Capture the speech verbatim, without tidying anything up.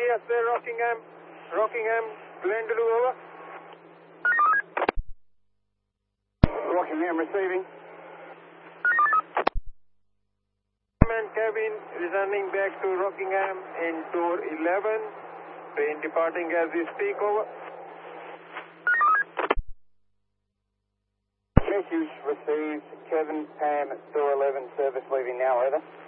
yes sir, Rockingham, Rockingham, Glendalough, over. Rockingham receiving. And cabin returning back to Rockingham in tour eleven. Train departing as we speak, over. Message received. Kevin, Pam, door eleven, service leaving now, over.